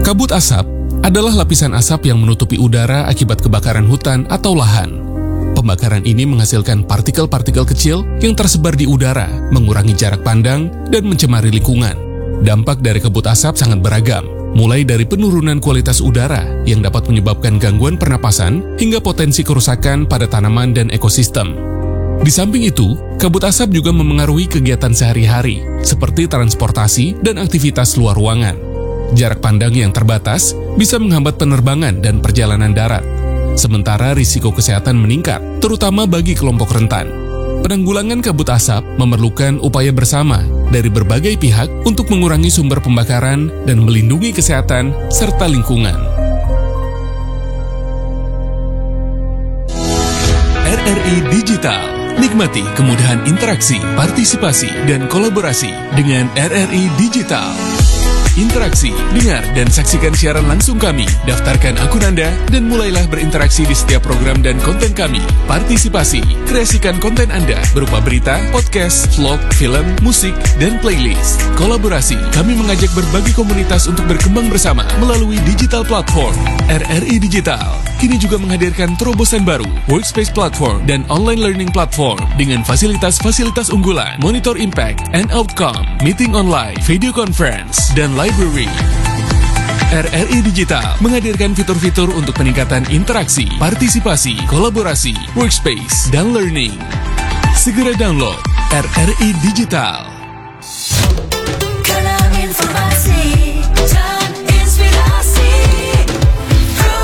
Kabut asap adalah lapisan asap yang menutupi udara akibat kebakaran hutan atau lahan. Pembakaran ini menghasilkan partikel-partikel kecil yang tersebar di udara, mengurangi jarak pandang, dan mencemari lingkungan. Dampak dari kabut asap sangat beragam, mulai dari penurunan kualitas udara yang dapat menyebabkan gangguan pernapasan hingga potensi kerusakan pada tanaman dan ekosistem. Di samping itu, kabut asap juga memengaruhi kegiatan sehari-hari, seperti transportasi dan aktivitas luar ruangan. Jarak pandang yang terbatas bisa menghambat penerbangan dan perjalanan darat, sementara risiko kesehatan meningkat, terutama bagi kelompok rentan. Penanggulangan kabut asap memerlukan upaya bersama dari berbagai pihak untuk mengurangi sumber pembakaran dan melindungi kesehatan serta lingkungan. RRI Digital. Nikmati kemudahan interaksi, partisipasi, dan kolaborasi dengan RRI Digital. Interaksi, dengar, dan saksikan siaran langsung kami. Daftarkan akun Anda dan mulailah berinteraksi di setiap program dan konten kami. Partisipasi, kreasikan konten Anda berupa berita, podcast, vlog, film, musik, dan playlist. Kolaborasi, kami mengajak berbagai komunitas untuk berkembang bersama melalui digital platform. RRI Digital kini juga menghadirkan terobosan baru, workspace platform, dan online learning platform dengan fasilitas-fasilitas unggulan, monitor impact and outcome, meeting online, video conference, dan library. RRI Digital menghadirkan fitur-fitur untuk peningkatan interaksi, partisipasi, kolaborasi, workspace, dan learning. Segera download RRI Digital. Kanal informasi dan inspirasi Pro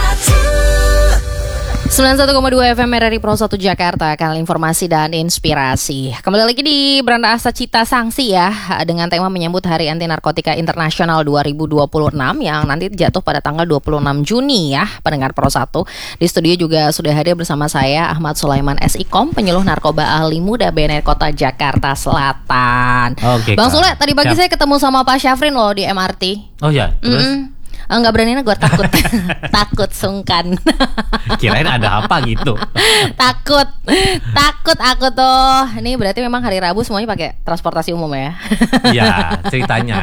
91,2 FM RRI Pro 1 Jakarta, kanal informasi dan inspirasi. Kembali lagi di Beranda Asta Cita Sangsi ya, dengan tema menyambut Hari Anti Narkotika Internasional 2026 yang nanti jatuh pada tanggal 26 Juni ya, pendengar Pro 1. Di studio juga sudah hadir bersama saya Ahmad Sulaiman SIKOM, penyuluh narkoba ahli muda BNN Kota Jakarta Selatan. Oke, Bang Kak. Sule, tadi pagi saya ketemu sama Pak Syafrin loh di MRT. Oh ya, terus Nggak berani, gue takut. Takut sungkan. kirain ada apa gitu. Takut aku tuh. Ini berarti memang hari Rabu semuanya pakai transportasi umum ya. Ya, ceritanya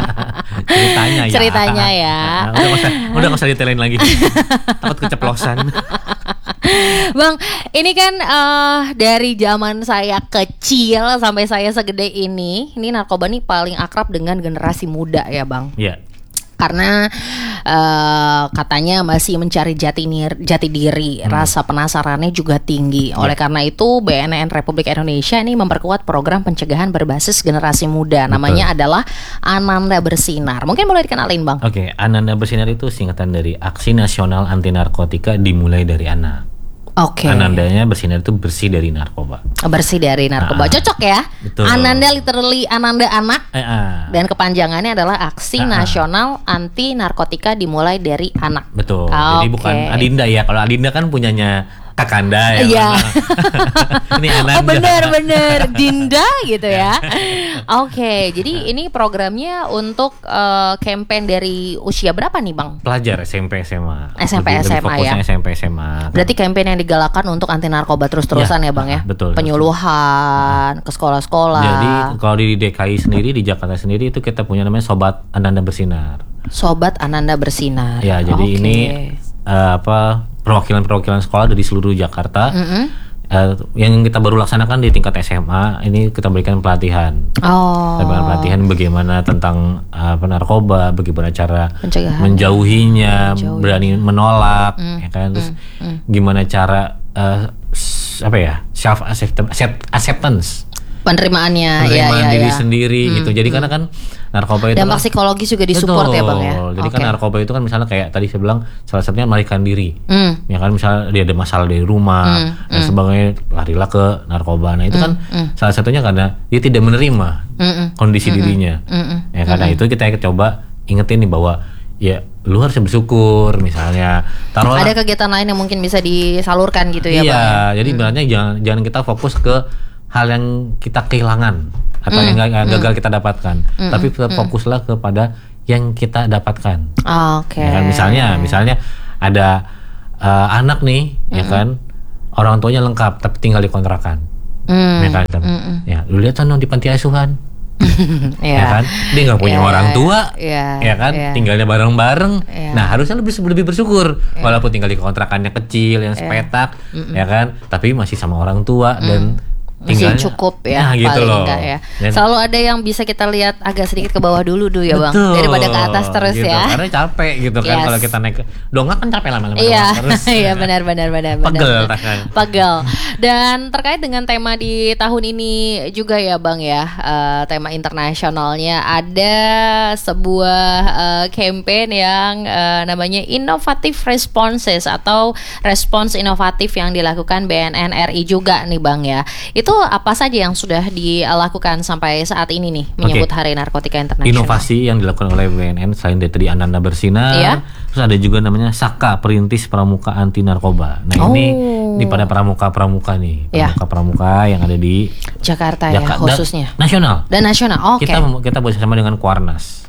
ya. Ceritanya ya. Udah nggak usah detailin lagi. Takut keceplosan. Bang, ini kan dari zaman saya kecil sampai saya segede ini narkoba nih paling akrab dengan generasi muda ya, Bang. Iya. Karena katanya masih mencari jati diri, rasa penasarannya juga tinggi. Oleh karena itu BNN Republik Indonesia ini memperkuat program pencegahan berbasis generasi muda. Namanya adalah Ananda Bersinar. Mungkin boleh dikenalin, Bang. Oke, Ananda Bersinar itu singkatan dari Aksi Nasional Anti Narkotika Dimulai dari Anak. Oke. Anandanya bersinar itu bersih dari narkoba. Bersih dari narkoba. Cocok ya. Betul. Ananda literally Ananda anak. Dan Dan kepanjangannya adalah Aksi Nasional Anti Narkotika Dimulai dari Anak. betul. Jadi bukan Adinda ya. Kalau Adinda kan punyanya Kakanda ya. Iya. Ini Ananda. Oh bener Dinda gitu ya. Oke, jadi ini programnya untuk campaign dari usia berapa nih, Bang? Pelajar SMP SMA. SMP Lebih SMA fokusnya ya. SMP SMA. Berarti campaign yang digalakan untuk anti narkoba terus-terusan ya, Bang ya? Betul. Penyuluhan ke sekolah-sekolah. Jadi kalau di DKI sendiri, di Jakarta sendiri itu kita punya namanya Sobat Ananda Bersinar. Sobat Ananda Bersinar. Ya, jadi Oke. ini perwakilan sekolah dari seluruh Jakarta. Yang kita baru laksanakan di tingkat SMA, ini kita berikan pelatihan. Oh. Kita berikan pelatihan bagaimana tentang narkoba, bagaimana cara Pencegahan. menjauhinya, berani menolak, ya kan? Terus gimana cara self acceptance, Penerimaannya ya. diri sendiri gitu. Jadi karena kan narkoba itu dampak kan, psikologis juga disupport ya, Bang ya. Jadi kan narkoba itu kan misalnya kayak tadi saya bilang salah satunya melarikan diri. Ya kan misalnya dia ada masalah dari rumah dan sebagainya, larilah ke narkoba. Nah itu kan salah satunya karena dia tidak menerima kondisi dirinya. Ya karena itu kita coba ingetin nih bahwa ya lu harus bersyukur misalnya. Taruhlah Ada kegiatan lain yang mungkin bisa disalurkan gitu ya, Bang. iya, jadi sebenarnya jangan kita fokus ke hal yang kita kehilangan atau yang gagal kita dapatkan, tapi fokuslah kepada yang kita dapatkan. Oke. Ya kan, misalnya ada anak nih, ya kan, orang tuanya lengkap tapi tinggal di kontrakan, ya kan, ya lu lihat sana di panti asuhan, ya kan? Dia nggak punya orang tua, Iya, ya kan? iya. Tinggalnya bareng-bareng. Iya. Nah, harusnya lebih bersyukur, walaupun tinggal di kontrakannya kecil yang sepetak, ya kan? Tapi masih sama orang tua dan Masih tinggalnya- cukup ya, Nah, gitu paling loh. enggak ya. Dan- Selalu ada yang bisa kita lihat agak sedikit ke bawah dulu ya Bang, Betul, daripada ke atas terus gitu. ya. Karena capek gitu kan Yes. kalau kita naik dongak kan capek lama-lama Iya, terus. iya benar. Pegel rasanya. Pegel. Dan terkait dengan tema di tahun ini juga ya Bang ya, tema internasionalnya ada sebuah campaign yang namanya Innovative Responses atau respons inovatif yang dilakukan BNN RI juga nih Bang ya. Itu apa saja yang sudah dilakukan sampai saat ini nih menyambut Hari Narkotika Internasional? Inovasi yang dilakukan oleh BNN selain dari tadi Ananda Bersinar, Iya. terus ada juga namanya Saka, Perintis Pramuka Anti Narkoba. Nah ini pada pramuka-pramuka nih, Iya. pramuka-pramuka yang ada di Jakarta ya khususnya. nasional. Dan nasional. Oke. Kita bersama dengan Kuarnas.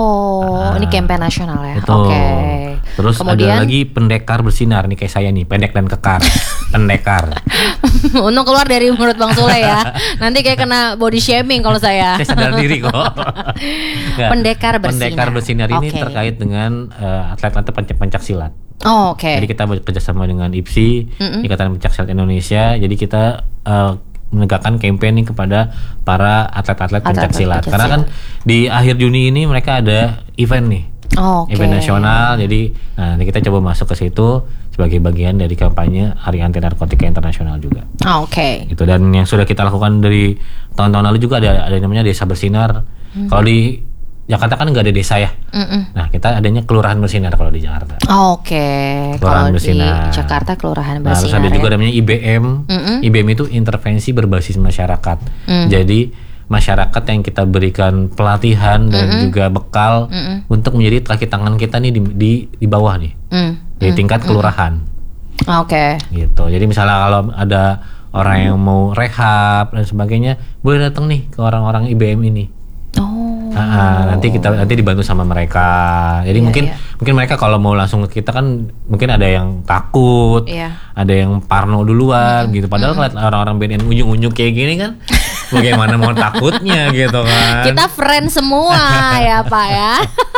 Ini campaign nasional ya. Itu. Oke. Terus Kemudian ada lagi Pendekar Bersinar nih kayak saya nih, pendek dan kekar. Pendekar. untung keluar dari mulut Bang Sule ya. Nanti kayak kena body shaming kalau saya. Saya sadar diri kok. Nggak. Pendekar Bersinar. Pendekar Bersinar ini Oke. terkait dengan atlet-atlet pencak silat. Oh, oke. Jadi kita bekerja sama dengan IPSI, Ikatan Pencaksilat Indonesia. Jadi kita menegakkan campaign kepada para atlet-atlet pencaksilat. Karena kan di akhir Juni ini mereka ada event nih. Oh, oke. Event nasional. Jadi nanti kita coba masuk ke situ sebagai bagian dari kampanye Hari Anti Narkotika Internasional juga. Oh, oke. Gitu. Dan yang sudah kita lakukan dari tahun-tahun lalu juga ada yang namanya Desa Bersinar. Kalau di Jakarta kan nggak ada desa ya. Nah, kita adanya Kelurahan Bersinar kalau di Jakarta. Oh, oke. Kelurahan Kalau di Bersinar. Jakarta Kelurahan Nah, terus Bersinar. ada juga ya. namanya IBM. IBM itu intervensi berbasis masyarakat. Jadi masyarakat yang kita berikan pelatihan dan juga bekal untuk menjadi kaki tangan kita nih di bawah nih. Di tingkat kelurahan. Oke. Gitu. Jadi misalnya kalau ada orang yang mau rehab dan sebagainya, boleh datang nih ke orang-orang IBM ini. Oh. Nanti dibantu sama mereka. Jadi mungkin mereka kalau mau langsung ke kita kan mungkin ada yang takut, Iya. ada yang parno duluan gitu. Padahal kalau orang-orang BNN unjuk-unjuk kayak gini kan, bagaimana mau takutnya gitu kan? Kita friend semua ya Pak ya.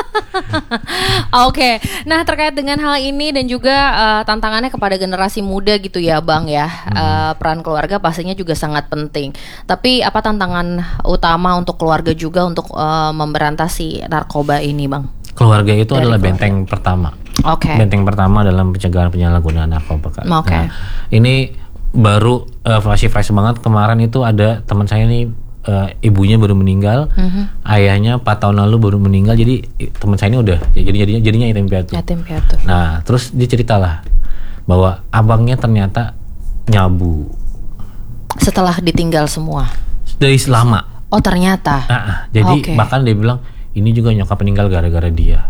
Oke. Nah terkait dengan hal ini dan juga tantangannya kepada generasi muda gitu ya Bang ya. Peran keluarga pastinya juga sangat penting. Tapi apa tantangan utama untuk keluarga juga untuk memberantasi narkoba ini Bang? Keluarga itu Dari adalah keluarga. benteng pertama. Oke. Benteng pertama dalam pencegahan penyalahgunaan narkoba kan. Oke. Nah, ini baru fresh banget kemarin itu ada teman saya nih ibunya baru meninggal, ayahnya 4 tahun lalu baru meninggal. Jadi teman saya ini udah jadinya yatim piatu. Yatim piatu. Nah, terus dia ceritalah bahwa abangnya ternyata nyabu Setelah ditinggal semua. dari lama. Oh ternyata. Jadi Oke. bahkan dia bilang ini juga nyokap meninggal gara-gara dia.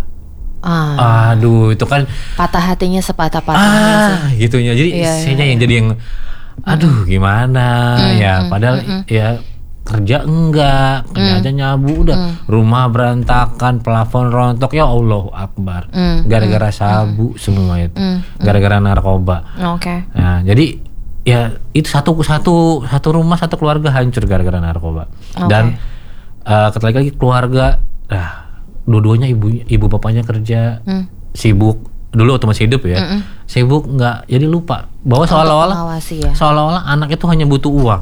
Ah, Aduh, itu kan patah hatinya sepatah-patahnya sih. gitunya. Jadi Iya, istrinya yang jadi yang aduh gimana ya, padahal ya kerja enggak, kerja aja nyabu udah, rumah berantakan, plafon rontok, ya Allah Akbar. Gara-gara sabu semua itu. Gara-gara narkoba. Oke. Nah, jadi ya itu satu rumah, satu keluarga hancur gara-gara narkoba. Oke. Dan ketika lagi keluarga, dua-duanya ibu bapaknya kerja, sibuk. Dulu waktu masih hidup ya, sibuk nggak, jadi lupa bahwa Mengawasi ya. seolah-olah anak itu hanya butuh uang,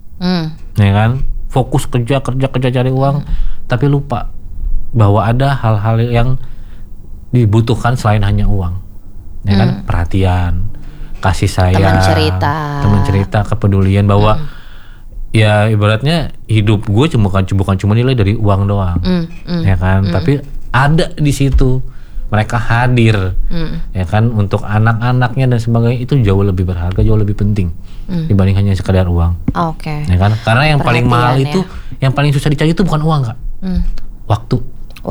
ya kan, fokus kerja cari uang, tapi lupa bahwa ada hal-hal yang dibutuhkan selain hanya uang, ya kan, perhatian, kasih sayang, teman cerita, kepedulian, bahwa ya ibaratnya hidup gue bukan cuma nilai dari uang doang, ya kan, tapi ada di situ. Mereka hadir, ya kan, untuk anak-anaknya dan sebagainya, itu jauh lebih berharga, jauh lebih penting dibanding hanya sekedar uang. Oke. Ya kan, karena yang paling mahal Perhatian, itu, yang paling susah dicari itu bukan uang, Kak. Waktu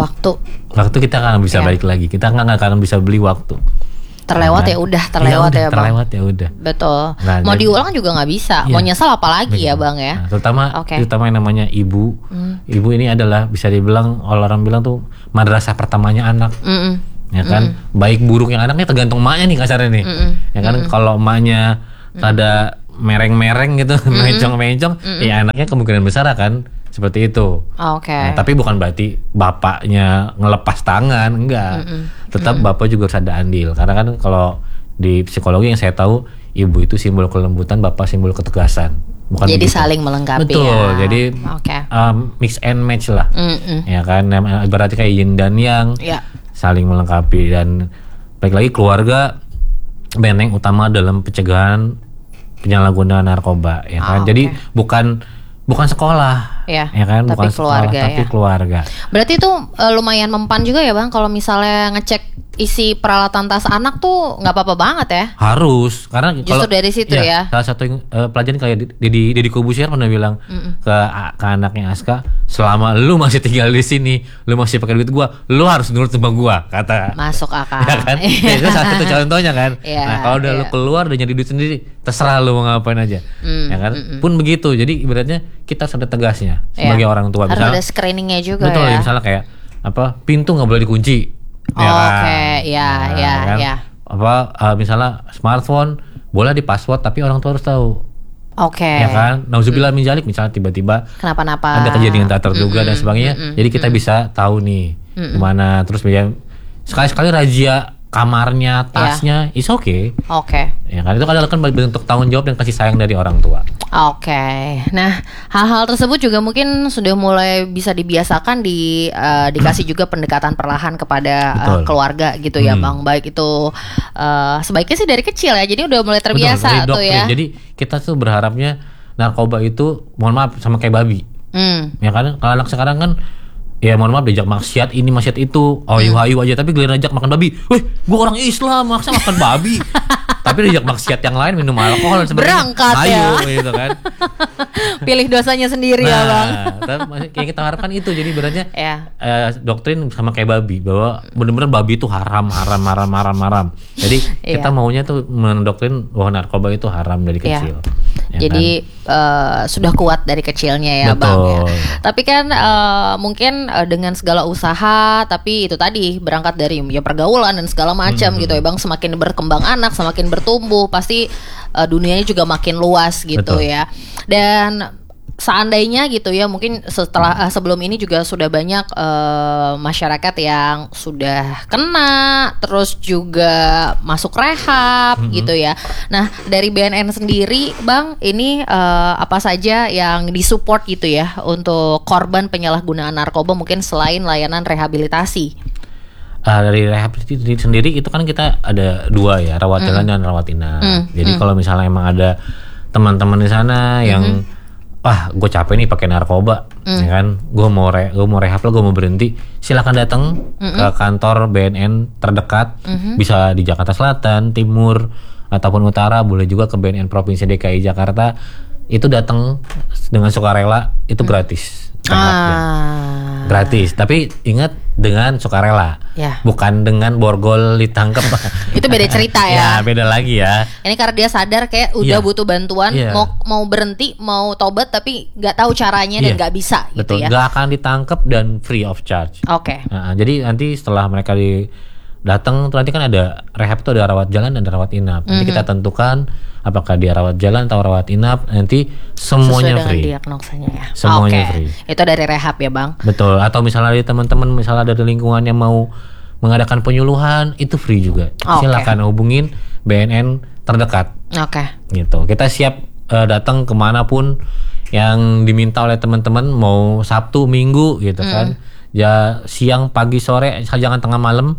kita nggak bisa balik lagi, kita nggak akan bisa beli waktu. Terlewat ya udah, terlewat ya Bang. Terlewat ya udah. Betul. Nah, Mau jadi- diulang juga nggak bisa. Iya. Mau nyesal apalagi ya Bang ya. Nah, terutama yang namanya ibu. Ibu ini adalah bisa dibilang, orang bilang tuh madrasah pertamanya anak. Ya kan, baik buruknya anaknya tergantung emaknya nih kasarnya nih. Ya kan, kalau emaknya rada mereng-mereng gitu, mencong-mencong, ya anaknya kemungkinan besar akan seperti itu. Oke. Nah, tapi bukan berarti bapaknya ngelepas tangan, enggak. Tetap bapak juga harus ada andil. Karena kan kalau di psikologi yang saya tahu, ibu itu simbol kelembutan, bapak simbol ketegasan. Bukan Jadi begitu. saling melengkapi. Betul. Ya. Jadi Oke. Mix and match lah. Ya kan, berarti kayak yin dan yang, Ya. saling melengkapi. Dan baik lagi keluarga benteng utama dalam pencegahan penyalahgunaan narkoba, ya kan. Oke. Jadi bukan sekolah, Ya, kan, tapi bukan sekolah, keluarga, tapi ya. keluarga. Berarti itu lumayan mempan juga ya Bang, kalau misalnya ngecek isi peralatan tas anak tuh nggak apa-apa banget ya. Harus, karena Justru dari situ ya. Salah satu pelajaran kayak Deddy Corbuzier pernah bilang ke anaknya Aska, selama lu masih tinggal di sini, lu masih pakai duit gua, lu harus nurut sama gua, kata. Masuk akal. Ya kan? Itu salah satu contohnya kan. Iya, Nah, kalau udah iya. lu keluar dan nyari duit sendiri, terserah lu mau ngapain aja. Ya kan? Pun begitu. Jadi ibaratnya kita harus ada tegasnya sebagai Iya. orang tua. Harus Misalnya- ada screeningnya juga betul, ya. misalnya kayak pintu nggak boleh dikunci. Oke, ya, ya, kan? ya. Misalnya smartphone boleh di password tapi orang tua harus tahu. Oke. Ya kan? Nauzubillah min dzalik, misalnya tiba-tiba Kenapa-napa. ada kejadian tak terduga dan sebagainya. Jadi kita bisa tahu nih gimana. Terus sekali-sekali razia kamarnya, tasnya, is okay. Oke. Ya kan, itu kan bentuk tanggung jawab dan kasih sayang dari orang tua. Oke. Nah, hal-hal tersebut juga mungkin sudah mulai bisa dibiasakan dikasih juga pendekatan perlahan kepada Betul. keluarga gitu ya, Bang. Baik itu sebaiknya sih dari kecil ya. Jadi udah mulai Betul, terbiasa dari tuh doktrin. ya. Jadi kita tuh berharapnya narkoba itu, mohon maaf, sama kayak babi. Ya kan, kalau anak sekarang kan, ya mohon maaf, diajak maksiat ini maksiat itu, hayu aja, tapi giliran ajak makan babi, weh, gua orang Islam, maksa makan babi. Tapi diajak maksiat yang lain, minum alkohol dan sebagainya, Berangkat ayo, ya. gitu kan. Pilih dosanya sendiri ya, Bang. Tapi yang kita harapkan itu, jadi beratnya Ya. doktrin sama kayak babi, bahwa benar-benar babi itu haram. Jadi kita Iya. maunya tuh mendoktrin bahwa narkoba itu haram dari Iya. kecil. Ya Jadi sudah kuat dari kecilnya ya, Betul. Bang ya. Tapi kan mungkin dengan segala usaha, tapi itu tadi berangkat dari ya pergaulan dan segala macam gitu ya, Bang. Semakin berkembang anak, semakin bertumbuh, pasti dunianya juga makin luas gitu. Betul. Ya. Dan seandainya gitu ya, mungkin setelah sebelum ini juga sudah banyak masyarakat yang sudah kena, terus juga masuk rehab gitu ya. Nah, dari BNN sendiri, Bang, ini apa saja yang disupport gitu ya untuk korban penyalahgunaan narkoba, mungkin selain layanan rehabilitasi? Dari rehabilitasi sendiri itu kan kita ada dua ya, rawat jalan dan rawat inap. Jadi kalau misalnya emang ada teman-teman di sana yang gue capek nih pakai narkoba, ya kan, gue mau rehab lah, gue mau berhenti, silakan datang ke kantor BNN terdekat, bisa di Jakarta Selatan, Timur ataupun Utara, boleh juga ke BNN Provinsi DKI Jakarta. Itu datang dengan sukarela, itu gratis. Gratis, tapi ingat dengan sukarela, Ya. bukan dengan borgol ditangkap. Itu beda cerita ya. Ya, beda lagi ya. Ini karena dia sadar kayak udah Iya. butuh bantuan, Iya. mau berhenti, mau tobat, tapi nggak tahu caranya dan Iya. nggak bisa gitu Betul, ya. nggak akan ditangkap dan free of charge. Oke. Nah, jadi nanti setelah mereka datang, nanti kan ada rehab, itu ada rawat jalan dan ada rawat inap. Nanti kita tentukan apakah dia rawat jalan atau rawat inap. Nanti semuanya Sesuai dengan free. diagnosanya ya. Semuanya Oke. free. Itu dari rehab ya, Bang. Betul. Atau misalnya ada teman-teman, misalnya ada lingkungan yang mau mengadakan penyuluhan, itu free juga. Oke. Silakan hubungin BNN terdekat. Oke. Gitu. Kita siap datang kemanapun yang diminta oleh teman-teman, mau Sabtu, Minggu gitu kan. Ya siang, pagi, sore, jangan tengah malam.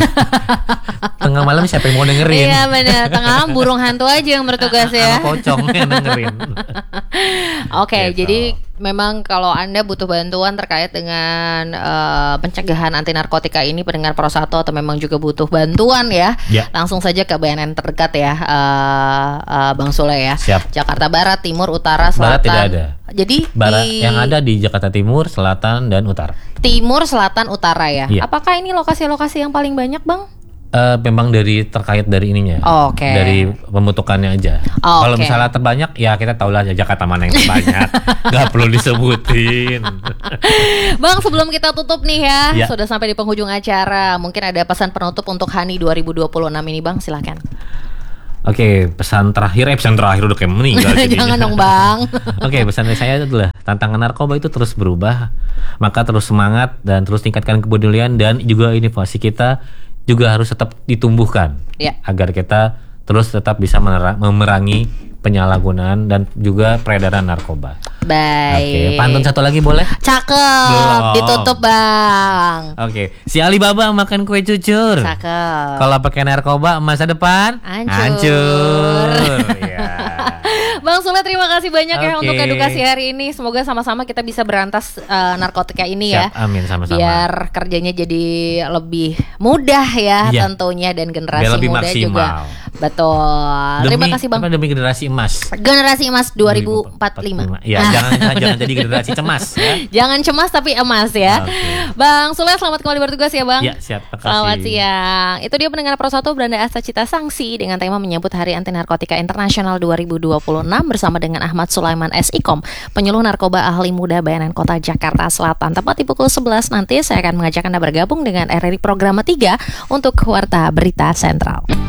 Tengah malam siapa yang mau dengerin? Iya benar. Tengah malam burung hantu aja yang bertugas ya. Sama pocong yang dengerin. Oke, Gitu. jadi memang kalau Anda butuh bantuan terkait dengan pencegahan anti narkotika ini, pendengar Pro 1, atau memang juga butuh bantuan ya, Ya. langsung saja ke BNN terdekat ya, Bang Sule ya. Siap. Jakarta Barat, Timur, Utara, Selatan. Barat tidak ada. Jadi Barat di yang ada di Jakarta Timur, Selatan, dan Utara. Timur, Selatan, Utara ya. Iya. Apakah ini lokasi-lokasi yang paling banyak, Bang? Memang terkait dari ininya, Oke. dari pembentukannya aja. Oke. Kalau misalnya terbanyak, ya kita tahu lah Jakarta mana yang terbanyak, nggak perlu disebutin. Bang, sebelum kita tutup nih ya, Ya. sudah sampai di penghujung acara. Mungkin ada pesan penutup untuk Hani 2026 ini, Bang, silakan. Oke, pesan terakhir udah kayak meninggal jadinya. Jangan dong, Bang. Oke, pesan dari saya adalah tantangan narkoba itu terus berubah. Maka terus semangat dan terus tingkatkan kepedulian, dan juga inovasi kita juga harus tetap ditumbuhkan agar kita terus tetap bisa memerangi penyalahgunaan dan juga peredaran narkoba. Baik. Oke, pantun satu lagi boleh? Cakep. Belum. Ditutup Bang. Oke, si Alibaba makan kue cucur. Cakep. Kalau pakai narkoba masa depan hancur. Ya. Bang Sule, terima kasih banyak ya Oke. untuk edukasi hari ini. Semoga sama-sama kita bisa berantas narkotika ini ya. Siap, amin, sama-sama. Biar kerjanya jadi lebih mudah ya Iya. tentunya, dan generasi Biar lebih muda maksimal. juga. Betul. Terima kasih Bang. Demi generasi emas. Generasi emas 2045. Ya, jangan jadi generasi cemas ya. Jangan cemas tapi emas ya. Oke. Bang Sule, selamat kembali bertugas ya Bang. Ya, siap. Terima kasih. Selamat siang. Itu dia pendengar Pro 1 Beranda Asta Cita Sangsi dengan tema menyambut Hari Anti Narkotika Internasional 2026 bersama dengan Ahmad Sulaiman S.Ikom, penyuluh narkoba ahli muda Bayanan Kota Jakarta Selatan. Tepat di pukul 11 nanti saya akan mengajak Anda bergabung dengan RRI Program 3 untuk Warta Berita Sentral.